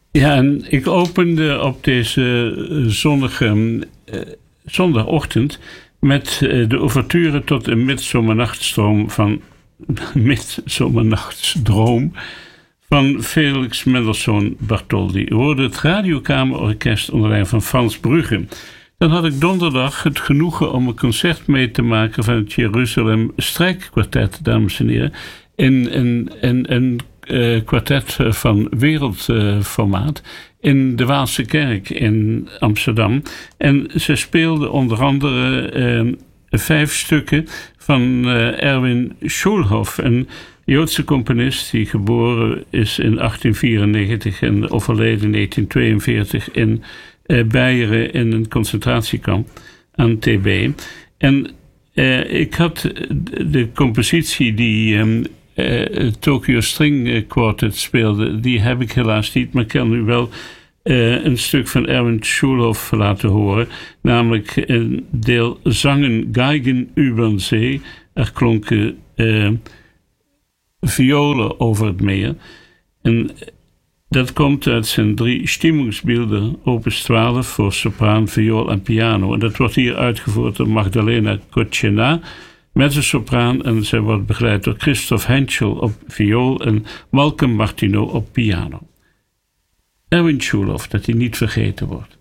Ja, en ik opende op deze zonnige zondagochtend met de ouverture tot een midzomernachtsdroom van Felix Mendelssohn Bartholdy. Ik hoorde het Radiokamerorkest onder leiding van Frans Brugge. Dan had ik donderdag het genoegen om een concert mee te maken van het Jeruzalem Strijkkwartet, dames en heren. In een kwartet van wereldformaat in de Waalse Kerk in Amsterdam. En ze speelden onder andere 5 stukken van Erwin Schulhoff, een Joodse componist die geboren is in 1894 en overleden in 1942 in Beieren in een concentratiekamp aan TB. En ik had de compositie die Tokyo String Quartet speelde, die heb ik helaas niet, maar ik kan u wel een stuk van Erwin Schulhoff laten horen, namelijk een deel Zangen Geigen über Zee. Er klonken violen over het meer. En dat komt uit zijn 3 Stimmungsbilder, opus 12 voor sopraan, viool en piano. En dat wordt hier uitgevoerd door Magdalena Kotchena, mezzosopraan, en zij wordt begeleid door Christoph Henschel op viool en Malcolm Martineau op piano. Erwin Schulhoff, dat hij niet vergeten wordt.